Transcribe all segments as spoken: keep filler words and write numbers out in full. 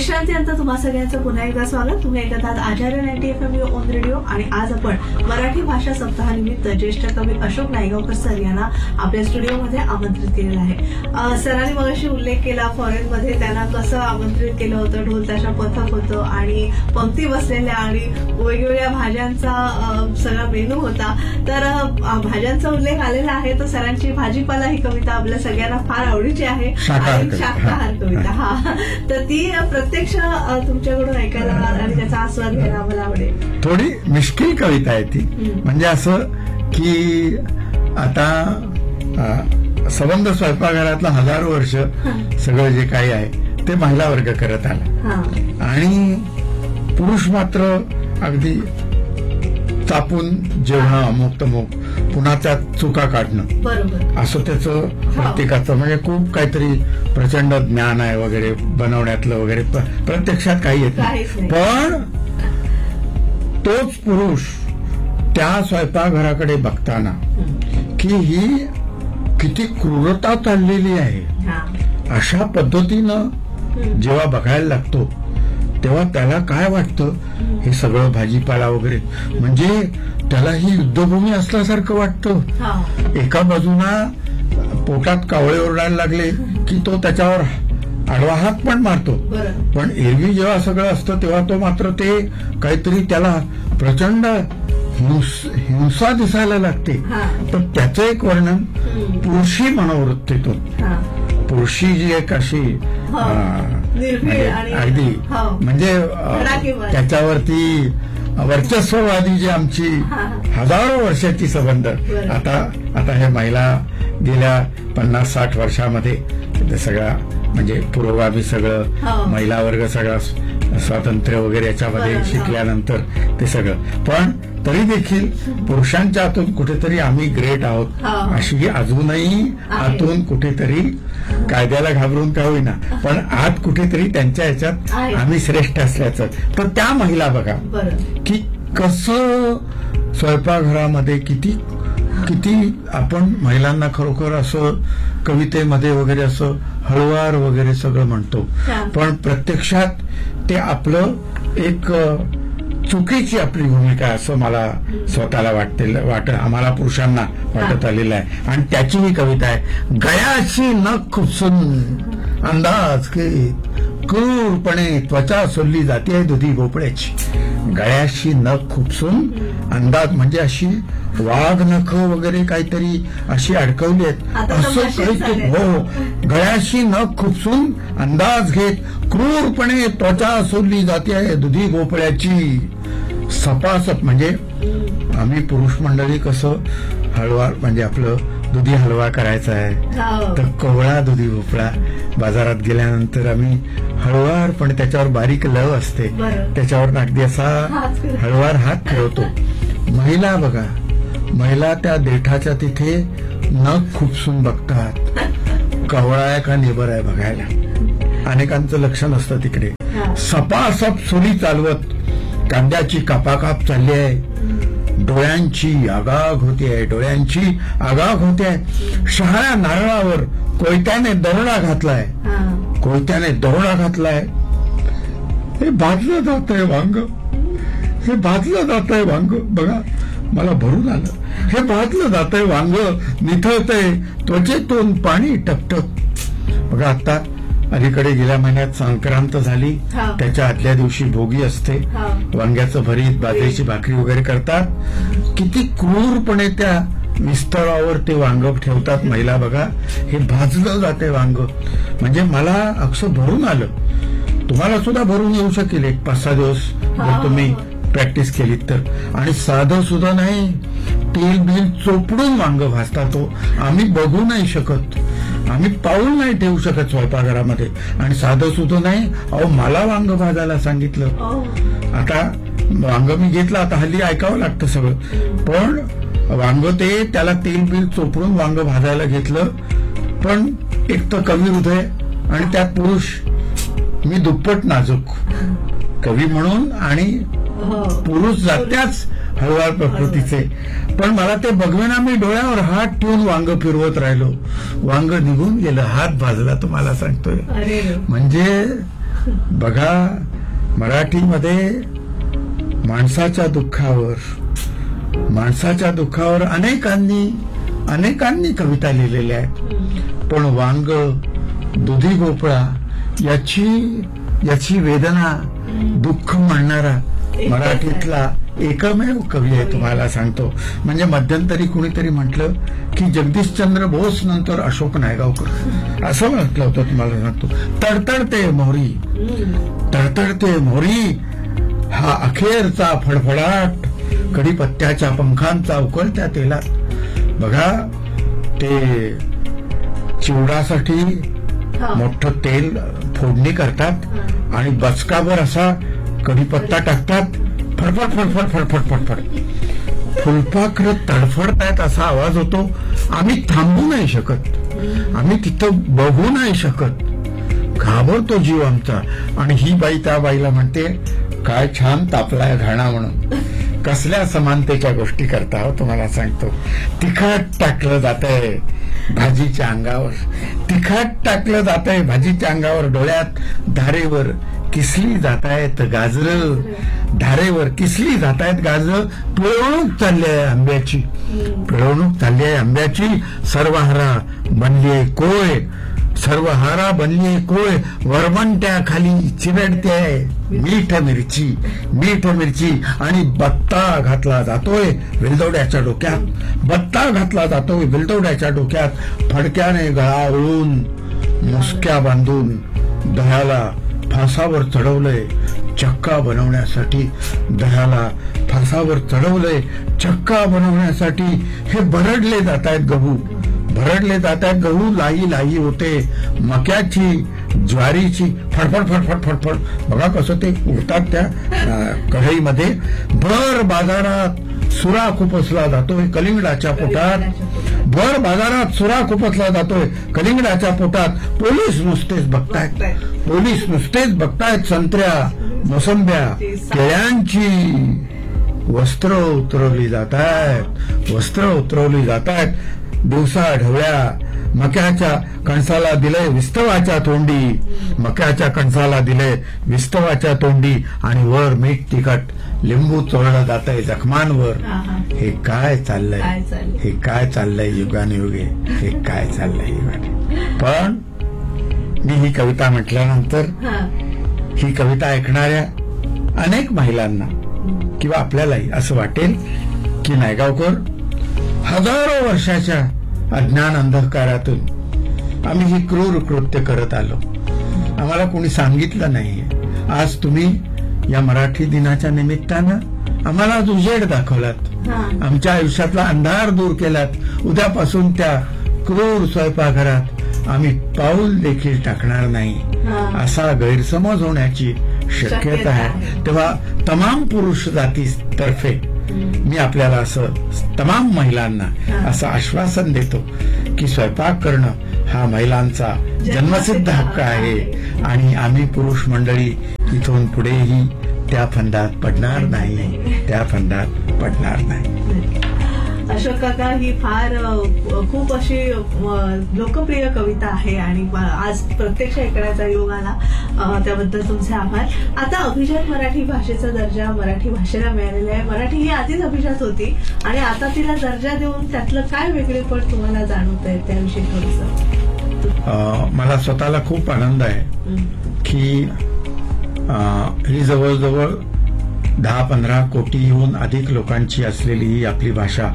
विश्रांतीनंतर तुम्हा सगळ्यांचं पुन्हा एकदा स्वागत. तुम्ही ऐकत आहात आचार्य ninety F M on radio आणि आज आपण मराठी भाषा सप्ताहानिमित्त ज्येष्ठ कवी अशोक नायगावकर सर यांना आपल्या स्टुडिओमध्ये आमंत्रित केलेलं आहे. सरांनी मगाशी उल्लेख केला फॉरेनमध्ये त्यांना कसं आमंत्रित केलं होतं, ढोल ताशा पथक होतं आणि पंक्ती बसलेल्या आणि वेगवेगळ्या भाज्यांचा सगळा मेनू होता. तर भाज्यांचा उल्लेख आलेला आहे तर सरांची भाजीपाला ही कविता आपल्या सगळ्यांना फार आवडीची आहे, शाकाहार कविता. हा तर ती प्रत्यक्ष तुमच्याकडून ऐकायला आणि त्याचा आस्वाद घ्यायला आम्हाला आवडेल. थोडी मिश्किल कविता आहे ती. म्हणजे असं की आता संबंध स्वयंपाकघरातलं हजारो वर्ष सगळं जे काही आहे ते महिला वर्ग करत आला आणि पुरुष मात्र अगदी चापून जेवणं अमुक तमुक पुन्हा त्यात चुका काढणं असं त्याचं प्रत्येकाचं म्हणजे खूप काहीतरी प्रचंड ज्ञान आहे वगैरे बनवण्यातलं वगैरे. प्रत्यक्षात काही येत नाही. पण तोच पुरुष त्या स्वयंपाकघराकडे बघताना की ही किती क्रूरता चाललेली आहे अशा पद्धतीनं जेव्हा बघायला लागतो तेव्हा त्याला काय वाटतं, हे सगळं भाजीपाला वगैरे म्हणजे त्याला ही युद्धभूमी असल्यासारखं वाटतं. एका बाजूला पोटात कावळे ओरडायला लागले की तो त्याच्यावर आडवा हात पण मारतो. पण एरवी जेव्हा सगळं असतं तेव्हा तो मात्र ते काहीतरी त्याला प्रचंड हिंसा दिसायला लागते. तर त्याचं एक वर्णन पुरुषी मनोवृत्तीतून, पुरुषी जी एक अशी अगदी म्हणजे त्याच्यावरती वर्चस्ववादी जी आमची हजारो वर्षाची संबंध आता आता हे महिला गेल्या पन्नास साठ वर्षामध्ये ते सगळा म्हणजे पुरोगामी सगळं महिला वर्ग सगळा स्वातंत्र्य वगैरे याच्यामध्ये शिकल्यानंतर ते सगळं. पण तरी देखील पुरुषांच्या आतून कुठेतरी आम्ही ग्रेट आहोत अशी अजूनही आतून कुठेतरी कायद्याला घाबरून का होईना पण आत कुठेतरी त्यांच्या ह्याच्यात आम्ही श्रेष्ठ असल्याचं. तर त्या महिला बघा की कसं स्वयंपाकघरामध्ये किती किती आपण महिलांना खरोखर असं कवितेमध्ये वगैरे असं हळुवार वगैरे सगळं म्हणतो पण प्रत्यक्षात ते आपलं एक चुकीची आपली भूमिका असं मला स्वतःला वाटते वाट आम्हाला पुरुषांना वाटत आलेलं आहे. आणि त्याची ही कविता आहे. गयाशी नख खुपसून अंदाज घेत क्रूरपणे त्वचा सोलली जाते दुधी भोपळ्याची. गळ्याशी नख खुपसून अंदाज म्हणजे अशी वाघ नख वगैरे काहीतरी अशी अडकवली आहेत असं काहीतरी. हो, गळ्याशी नख खुपसून अंदाज घेत क्रूरपणे त्वचा सोडली जाते आहे दुधी भोपळ्याची. सपासप म्हणजे आम्ही पुरुष मंडळी कसं हलवा म्हणजे आपलं दुधी हलवा करायचा आहे तर कवळा दुधी भोपळा बाजारात गेल्यानंतर आम्ही हळुवार पण त्याच्यावर बारीक लव असते त्याच्यावर अगदी असा हळुवार हात फिरवतो. महिला बघा, महिला त्या देठाच्या तिथे नख खुपसून बघतात कवळा आहे का निबर आहे बघायला. अनेकांचं लक्ष नसतं तिकडे. सपासप सुरी चालवत कांद्याची कापाकाप चालली आहे. डोळ्यांची आगाग होते आहे, डोळ्यांची आगाग होते आहे. शहाळ्या नारळावर कोयत्याने दरोडा घातलाय, कोयत्याने दरोडा घातलाय. हे भाजलं जात आहे वांग, हे भाजलं जात आहे वांग. बघा मला भरून आलं. हे भाजलं जात आहे वांग, निथळतंय त्वचेतून पाणी टपटप. बघा आता अलीकडे गेल्या महिन्यात संक्रांत झाली त्याच्या आदल्या दिवशी भोगी असते. वांग्याचं भरीत बाजरीची भाकरी वगैरे करतात. किती क्रूरपणे त्या विस्तरावर ते वांग ठेवतात महिला. बघा हे भाजलं जाते वांग म्हणजे मला अक्षर भरून आलं. तुम्हाला सुद्धा भरून येऊ शकेल एक पाच सहा दिवस जर तुम्ही प्रॅक्टिस केली तर. आणि साधं सुद्धा नाही, तेल बिल चोपडून वांग भाजतात. तो आम्ही बघू नाही शकत, आम्ही पाऊल नाही ठेवू शकत स्वयंपाकघरामध्ये. आणि साधं सुद्धा नाही. अहो मला वांग भाजायला सांगितलं. आता वांग मी घेतलं, आता हल्ली ऐकावं लागतं सगळं. पण वांग ते त्याला तेल बिल चोपडून वांग भाजायला घेतलं. पण एक तर कवी हृदय आणि त्यात पुरुष, मी दुप्पट नाजूक कवी म्हणून आणि पुरुष जात्याच हळुवार प्रकृतीचे. पण मला ते बघवेना, मी डोळ्यावर हात ठेवून वांग फिरवत राहिलो. वांग निघून गेलं, हात भाजला तुम्हाला सांगतोय. म्हणजे बघा, मराठीमध्ये माणसाच्या दुःखावर माणसाच्या दुःखावर अनेकांनी अनेकांनी कविता लिहिलेल्या आहेत. पण वांग, दुधी भोपळा याची याची वेदना, दुःख म्हणणारा मराठीतला एकमेव कवी आहे. तुम्हाला सांगतो, म्हणजे मध्यंतरी कुणीतरी म्हटलं की जगदीशचंद्र बोस नंतर अशोक नायगावकर असं म्हटलं होतं. तुम्हाला सांगतो, तडतडते मोहरी, तडतडते मोहरी हा अखेरचा फडफडाट कढीपत्त्याच्या पंखांचा उकळत्या तेलात. बघा, ते चिवडासाठी मोठं तेल फोडणी करतात आणि बचकावर असा कढीपत्ता टाकतात, फडफड फडफड फडफड फडफड फुलपाखरं तडफडतायत असा आवाज होतो. आम्ही थांबू नाही शकत, आम्ही तिथं बघू नाही शकत, घाबरतो जीव आमचा. आणि ही बाई त्या बाईला म्हणते, काय छान तापलाय घाणा म्हणून. कसल्या समानतेच्या गोष्टी करता हो, तुम्हाला सांगतो. तिखट टाकलं जातंय भाजीच्या अंगावर, तिखट टाकलं जातंय भाजीच्या अंगावर, डोळ्यात धारेवर किसली जातायत गाजर, धारेवर किसली जातायत गाजर. पिळवणूक चालली आहे आंब्याची, पिळवणूक चालली आहे आंब्याची. सर्वहारा बनलीये कोय, सर्वहारा बनलीये कोय, वरवंट्या खाली चिरडते मीठ मिरची, मीठ मिरची. आणि बत्ता घातला जातोय वेलदोड्याच्या डोक्यात, बत्ता घातला जातोय वेलदोड्याच्या डोक्यात. फडक्याने गळा ओळून मुसक्या बांधून दह्याला फासावर चढवलंय चक्का बनवण्यासाठी, दह्याला फासावर चढवलंय चक्का बनवण्यासाठी. हे भरडले जात आहेत गहू, भरडले जात आहेत गहू. लाई लाई होते मक्याची, ज्वारीची, फडफड फडफड फडफड. बघा कसं ते उडतात त्या कढईमध्ये. भर बाजारात सुरा खुपसला जातोय कलिंगडाच्या पोटात, भर बाजारात सुरा खुपसला जातोय कलिंगडाच्या पोटात. पोलीस नुसतेच बघतायत, पोलीस नुसतेच बघतायत संत्र्या, मोसंब्या, केळ्यांची वस्त्र उतरवली जात आहेत, वस्त्र उतरवली जात आहेत. दिवसा ढवळ्या मक्याच्या कणसाला दिलंय विस्तवाच्या तोंडी, मक्याच्या कणसाला दिलंय विस्तवाच्या तोंडी. आणि वर मीठ तिखट लिंबू चोळलं जातंय जखमांवर. हे काय चाललंय, हे काय चाललंय युगानुयुगे, हे काय चाललंय युगाने. पण मी ही कविता म्हटल्यानंतर ही कविता ऐकणाऱ्या अनेक महिलांना किंवा आपल्यालाही असं वाटेल की नायगावकर हजारो वर्षाच्या अज्ञान अंधकारातून आम्ही ही क्रूर कृत्य करत आलो, आम्हाला कोणी सांगितलं नाहीये. आज तुम्ही या मराठी दिनाच्या निमित्तानं आम्हाला आज उजेड दाखवलात, आमच्या आयुष्यातला अंधार दूर केलात. उद्यापासून त्या क्रूर स्वयंपाकघरात आम्ही पाऊल देखील टाकणार नाही असा गैरसमज होण्याची शक्यता आहे. तेव्हा तमाम पुरुष जातीतर्फे मी आपल्याला असं, तमाम महिलांना असं आश्वासन देतो की स्वयंपाक करणं हा महिलांचा जन्मसिद्ध हक्क आहे आणि आम्ही पुरुष मंडळी इथून पुढेही त्या फंदात पडणार नाही, त्या फंदात पडणार नाही. अशोक काका, ही फार खूप अशी लोकप्रिय कविता आहे आणि आज प्रत्यक्ष ऐकण्याचा योग आला, त्याबद्दल तुमचे आभार. आता अभिजात मराठी भाषेचा दर्जा मराठी भाषेला मिळालेला आहे. मराठी ही आधीच अभिजात होती आणि आता तिला दर्जा देऊन त्यातलं काय वेगळेपण तुम्हाला जाणवत आहे त्याविषयी थोडंसं. मला स्वतःला खूप आनंद आहे की ही जवळजवळ दहा पंधरा कोटीहून अधिक लोकांची असलेली ही आपली भाषा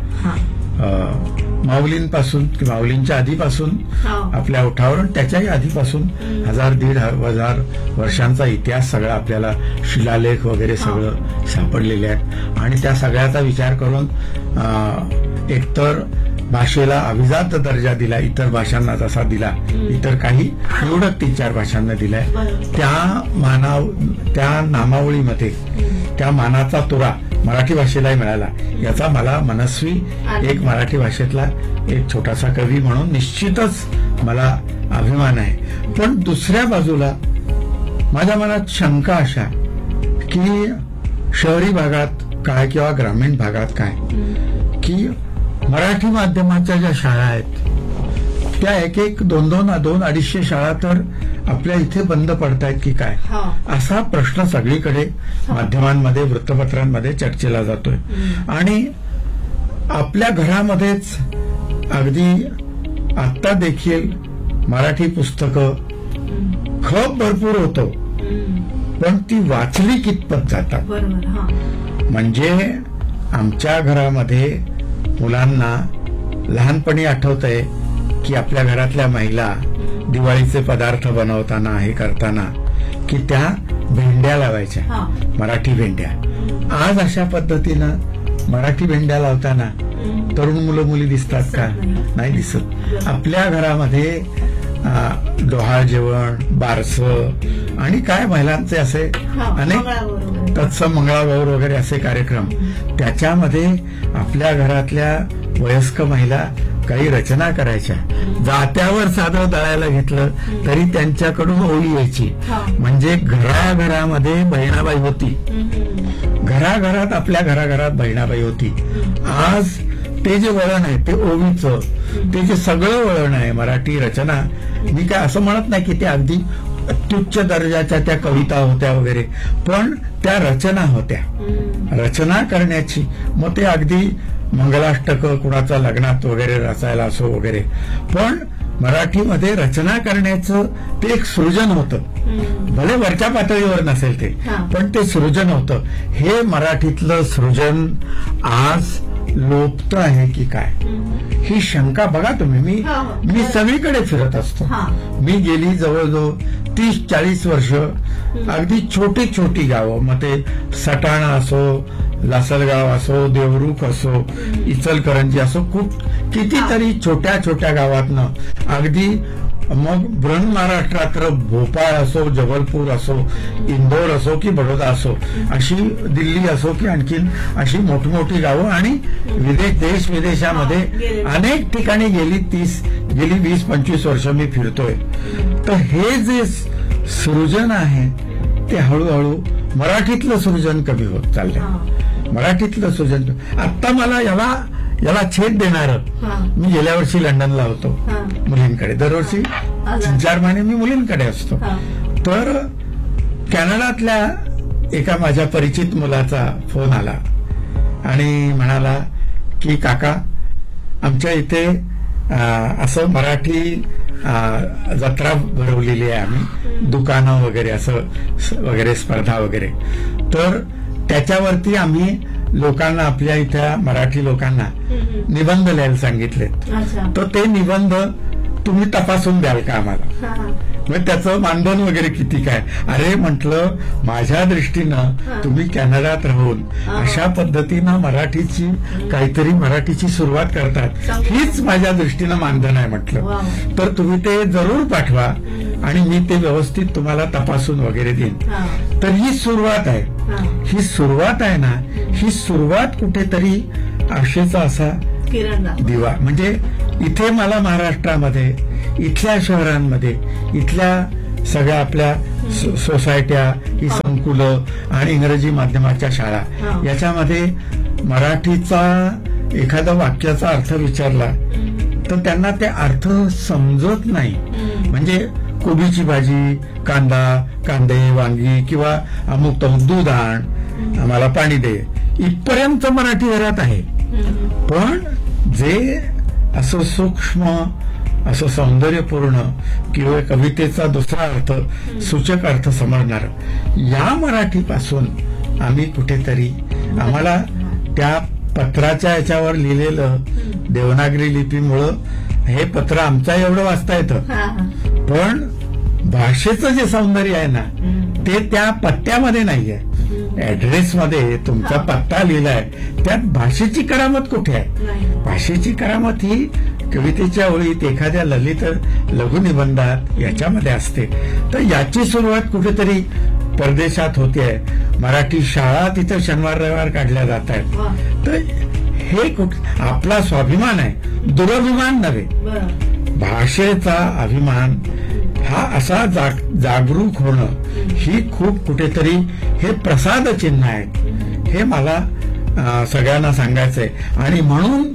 माऊलींपासून, माऊलींच्या आधीपासून आपल्या ओठावर, त्याच्याही आधीपासून हजार दीड हजार वर्षांचा इतिहास सगळा आपल्याला शिलालेख वगैरे सगळं सापडलेले आहेत. आणि त्या सगळ्याचा विचार करून एकतर भाषेला अभिजात दर्जा दिला, इतर भाषांना जसा दिला, इतर काही निवडक तीन चार भाषांना दिलाय, त्या मानाव त्या नामावळीमध्ये त्या मानाचा तुरा मराठी भाषेलाही मिळाला, याचा मला मनस्वी एक मराठी भाषेतला एक छोटासा कवी म्हणून निश्चितच मला अभिमान आहे. पण दुसऱ्या बाजूला माझ्या मनात शंका अशा की शहरी भागात काय किंवा ग्रामीण भागात काय की मराठी माध्यमाच्या ज्या शाळा आहेत त्या एक एक दोन दोन दोन अडीचशे शाळा तर आपल्या इथे बंद पडतायत की काय, हा. असा प्रश्न सगळीकडे माध्यमांमध्ये वृत्तपत्रांमध्ये चर्चेला जातोय. आणि आपल्या घरामध्येच अगदी आता देखील मराठी पुस्तकं खप भरपूर होतं, पण ती वाचली कितपत जातात. बरोबर. हा. म्हणजे आमच्या घरामध्ये मुलांना लहानपणी आठवतंय की आपल्या घरातल्या महिला दिवाळीचे पदार्थ बनवताना हे करताना की त्या भेंड्या लावायच्या, हा. मराठी भेंड्या. आज अशा पद्धतीनं मराठी भेंड्या लावताना तरुण मुलं मुली दिसतात का? नाही दिसत. आपल्या घरामध्ये डोहाळ जेवण, बारसं आणि काय महिलांचे असे अनेक तत्सम मंगळागौर वगैरे असे कार्यक्रम, त्याच्यामध्ये आपल्या घरातल्या वयस्क महिला काही रचना करायच्या. जात्यावर साधं दळायला घेतलं तरी त्यांच्याकडून ओळी यायची. म्हणजे घराघरामध्ये बहिणाबाई होती, घराघरात आपल्या घराघरात बहिणाबाई होती. आज ते जे वळण आहे ते ओवीचं, ते जे सगळं वळण आहे मराठी रचना, मी काय असं म्हणत नाही की ते अगदी अत्युच्च दर्जाच्या त्या कविता होत्या वगैरे, पण त्या रचना होत्या, रचना करण्याची. मग ते अगदी मंगलाष्टक कुणाचा लग्नात वगैरे रचायला असो वगैरे, पण मराठीमध्ये रचना करण्याचं ते एक सृजन होतं. भले वरच्या पातळीवर नसेल ते, पण ते सृजन होतं. हे मराठीतलं सृजन आज लोपत आहे की काय, ही शंका बघा तुम्ही. मी मी सगळीकडे फिरत असतो. मी गेली जवळजवळ तीस चाळीस वर्ष अगदी छोटी छोटी गावं, मग ते सटाणा असो, लासलगाव असो, देवरुख असो, इचलकरंजी असो, खूप कितीतरी छोट्या छोट्या गावातनं अगदी मग बृहन महाराष्ट्रात भोपाळ असो, जबलपूर असो, इंदोर असो की बडोदा असो, अशी दिल्ली असो की आणखीन अशी मोठी गावं, आणि विदेश देश विदेशामध्ये अनेक ठिकाणी गेली तीस गेली वीस पंचवीस वर्ष मी फिरतोय. तर हे जे सृजन आहे ते हळूहळू मराठीतलं सृजन कमी होत चाललंय. मराठीतलं सृजन आता मला याला याला छेद देणारं, मी गेल्या वर्षी लंडनला होतो मुलींकडे, दरवर्षी तीन चार महिने मी मुलींकडे असतो. तर कॅनडातल्या एका माझ्या परिचित मुलाचा फोन आला आणि म्हणाला की काका, आमच्या इथे असं मराठी जत्रा भरवलेली आहे आम्ही, दुकानं वगैरे असं वगैरे स्पर्धा वगैरे, तर त्याच्यावरती आम्ही लोकांना, आपल्या इथल्या मराठी लोकांना निबंध लिहायला सांगितलेत. तर ते निबंध तुम्ही तपासून द्याल का आम्हाला? मग त्याचं मानधन वगैरे किती काय? अरे म्हटलं, माझ्या दृष्टीनं तुम्ही कॅनडात राहून अशा पद्धतीनं मराठीची काहीतरी मराठीची सुरुवात करतात, हीच माझ्या दृष्टीनं मानधन आहे म्हटलं. तर तुम्ही ते जरूर पाठवा आणि मी ते व्यवस्थित तुम्हाला तपासून वगैरे देईन. तर ही सुरुवात आहे, ही सुरुवात आहे ना, ही सुरुवात कुठेतरी आशेचा असा दिवा. म्हणजे इथे मला महाराष्ट्रामध्ये, इथल्या शहरांमध्ये, इथल्या सगळ्या आपल्या सोसायट्या, ही संकुलं आणि इंग्रजी माध्यमाच्या शाळा, याच्यामध्ये मराठीचा एखादा वाक्याचा अर्थ विचारला तर त्यांना ते अर्थ समजत नाही. म्हणजे कोबीची भाजी, कांदा, कांदे, वांगी किंवा अमुक तमुक, दूध आण, आम्हाला पाणी दे, इथपर्यंत मराठी घरात आहे. पण जे असं सूक्ष्म, असं सौंदर्यपूर्ण किंवा कवितेचा दुसरा अर्थ, सूचक अर्थ समजणार, या मराठीपासून आम्ही कुठेतरी, आम्हाला त्या पत्राच्या याच्यावर लिहिलेलं देवनागरी लिपीमुळं हे पत्र आमचा एवढं वाचता येतं, पण भाषेचं जे सौंदर्य आहे ना ते त्या पत्त्यामध्ये नाहीये. ऍड्रेसमध्ये तुमचा पत्ता लिहिलाय, त्यात भाषेची करामत कुठे आहे? भाषेची करामत ही कवितेच्या ओळीत, एखाद्या ललित लघुनिबंधात, याच्यामध्ये असते. तर याची सुरुवात कुठेतरी परदेशात होते. मराठी शाळा तिथं शनिवार रविवार काढल्या जात आहेत. तर हे कुठे आपला स्वाभिमान आहे, दुरभिमान नव्हे. भाषेचा अभिमान हा असा जाग, जागरूक होणं, ही खूप कुठेतरी हे प्रसाद चिन्ह आहेत, हे मला सगळ्यांना सांगायचंय. आणि म्हणून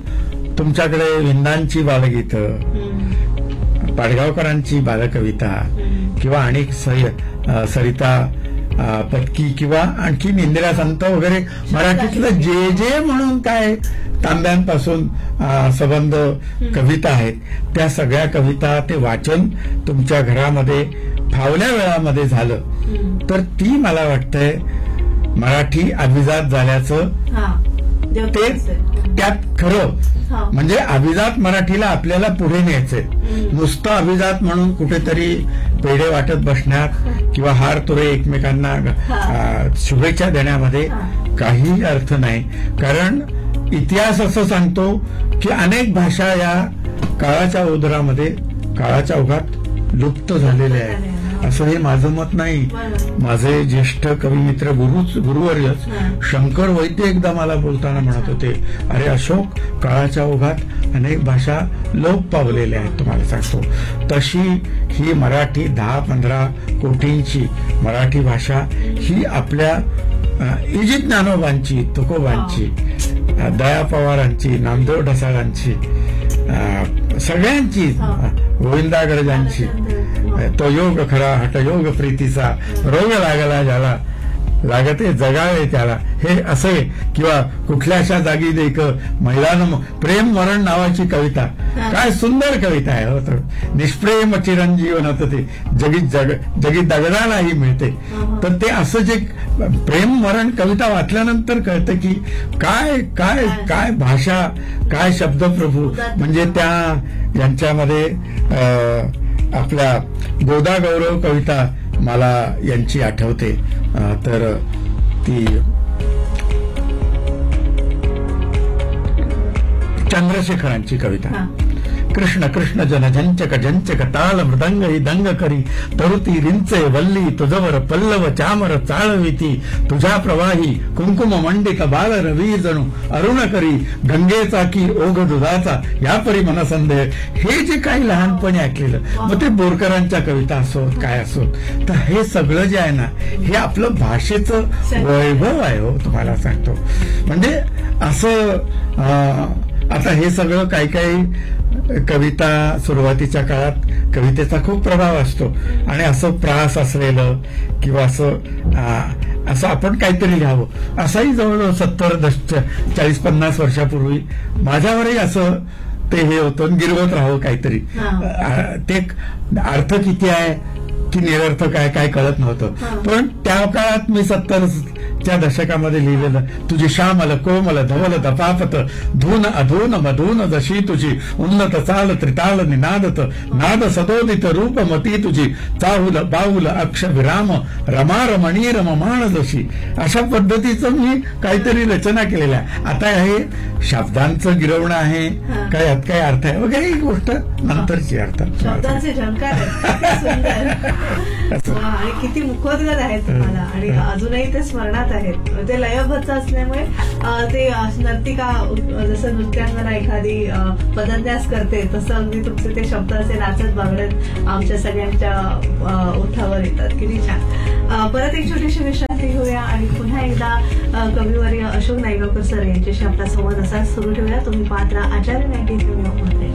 तुमच्याकडे विंदांची बालगीतं, पाडगावकरांची बालकविता किंवा अनेक सय- सरिता अ, पत्की किंवा आणखी इंदिरा संत वगैरे मराठीतलं जे जे म्हणून काय तांब्यांपासून अ, संबंध कविता आहेत त्या सगळ्या कविता ते वाचन तुमच्या घरामध्ये फावल्या वेळामध्ये झालं तर ती मला वाटतंय मराठी अभिजात झाल्याचं ते त्यात खरं म्हणजे अभिजात मराठीला आपल्याला पुढे न्यायचंय. नुसतं अभिजात म्हणून कुठेतरी पेढे वाटत बसण्यात किंवा हार तुरे एकमेकांना अ, शुभेच्छा देण्यामध्ये काही अर्थ नाही. कारण इतिहास असं सांगतो की अनेक भाषा या काळाच्या ओघामध्ये काळाच्या ओघात लुप्त झालेल्या आहेत. असं हे माझं मत नाही. माझे ज्येष्ठ कविमित्र गुरुच गुरुवर्यच शंकर वैद्य एकदा मला बोलताना म्हणत होते, अरे अशोक, काळाच्या ओघात अनेक भाषा लोप पावलेल्या आहेत. तुम्हाला सांगतो तशी ही मराठी दहा पंधरा कोटींची मराठी भाषा ही आपल्या इजी ज्ञानोबांची, तुकोबांची, दया पवारांची, नामदेव ढसाळांची, सगळ्यांची, गोविंदा गर्जांची, तो योग खरा हटयोग प्रीतीचा, रोग लागला ज्याला लागते जगावे त्याला, हे असे किंवा कुठल्याशा जागी देक मैदान प्रेम मरण नावाची कविता, काय सुंदर कविता आहे. हो तर निष्प्रेम चिरंजीवन ते जगीत जग जगीत दगडालाही मिळते. तर ते असं जे प्रेम मरण कविता वाचल्यानंतर कळतं की काय काय काय भाषा, काय शब्दप्रभू. म्हणजे त्या यांच्यामध्ये आपल्या गोदा गौरव कविता मला यांची आठवते. तर ती चंद्रशेखरांची कविता, कृष्ण कृष्ण जन झंचक झंचक ताल मृदंग ही दंग करी, तरुती रिंचे वल्ली तुझवर पल्लव चामर चाळविती, तुझ्या प्रवाही कुंकुम मंडित बाल रवी जणू अरुण करी, गंगेचा की ओघ दुधाचा या परी मनसंदेह. हे जे काही लहानपणी ऐकलेलं, मग ते बोरकरांच्या कविता असोत काय असोत, तर हे सगळं जे आहे ना हे आपलं भाषेचं वैभव आहे. हो तुम्हाला सांगतो म्हणजे असं आता हे सगळं काही काही कविता सुरुवातीच्या काळात कवितेचा खूप प्रभाव असतो आणि असं प्रास असलेलं किंवा असं असं आपण काहीतरी लिहावं असाही जवळजवळ सत्तर दशक चाळीस पन्नास वर्षापूर्वी माझ्यावरही असं ते हे होतं, गिरवत राहावं काहीतरी. ते अर्थ किती आहे की निरर्थक आहे काय कळत नव्हतं. पण त्या काळात मी सत्तर च्या दशकामध्ये लिहिलेलं, तुझी श्यामल कोमल धवल दपापत धून अधून मधून जशी तुझी उन्नत चाल त्रिताल निनादत नाद सदोदित रूप मती तुझी चाहुल बाहुल अक्ष विराम रमा रमणी रममाण जशी. अशा पद्धतीचं मी काहीतरी रचना केलेल्या आहे. आता हे शब्दांचं गिरवणं आहे काय, यात काय अर्थ आहे वगैरे ही गोष्ट नंतरची अर्थ. शब्दांचे झणकार आणि किती मुखोद्गत आहेत तुम्हाला आणि अजूनही ते स्मरणात आहेत. ते लयबद्ध असल्यामुळे ते नर्तिका जसं नृत्यांगना एखादी पदन्यास करते तसं अगदी तुमचे ते शब्द असे नाचत बागडत आमच्या सगळ्यांच्या ओठावर येतात. किती छान. परत एक छोटीशी विश्रांती घेऊया आणि पुन्हा एकदा कविवर्य अशोक नायगावकर सर यांच्याशी आपला संवाद असाच सुरू ठेवूया. तुम्ही पात्रा आचार्य नाईन्टी